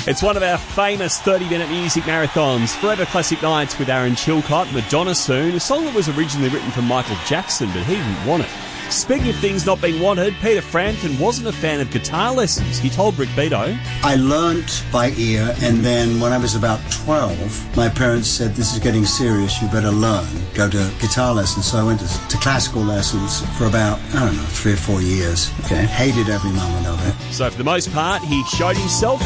It's one of our famous 30-minute music marathons. Forever Classic Nights with Aaron Chilcott, Madonna Soon, a song that was originally written for Michael Jackson, but he didn't want it. Speaking of things not being wanted, Peter Frampton wasn't a fan of guitar lessons. He told Rick Beato, I learnt by ear, and then when I was about 12, my parents said, this is getting serious, you better learn. Go to guitar lessons. So I went to classical lessons for about, 3 or 4 years. Okay. Hated every moment of it. So for the most part, he showed himself